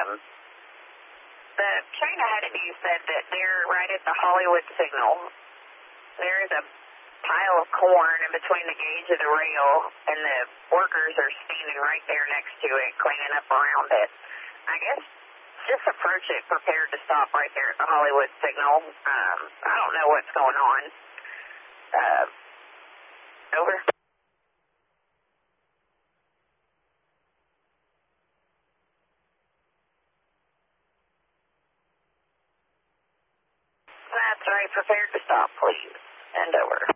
The train ahead of you said that they're right at the Hollywood signal. There is a pile of corn in between the gauge of the rail, and the workers are standing right there next to it, cleaning up around it. I guess just approach it prepared to stop right there at the Hollywood signal. I don't know what's going on. Over. That's right, prepared to stop, please. And over.